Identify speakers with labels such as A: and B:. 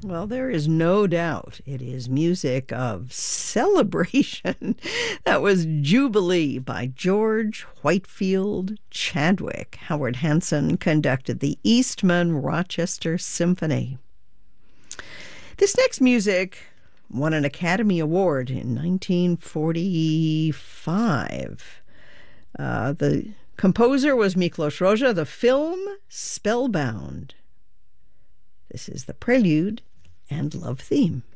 A: Well, there is no doubt it is music of celebration. That was Jubilee by George Whitefield Chadwick. Howard Hanson conducted the Eastman Rochester Symphony. This next music won an Academy Award in 1945. The composer was Miklos Rozsa. The film, Spellbound. This is the prelude and love theme.